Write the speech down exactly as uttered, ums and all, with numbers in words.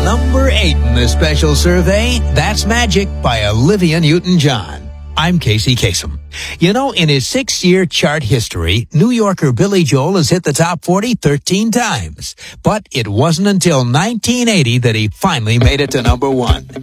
Number eight in the special survey, That's Magic by Olivia Newton-John. I'm Casey Kasem. You know, in his six-year chart history, New Yorker Billy Joel has hit the top forty thirteen times. But it wasn't until nineteen eighty that he finally made it to number one.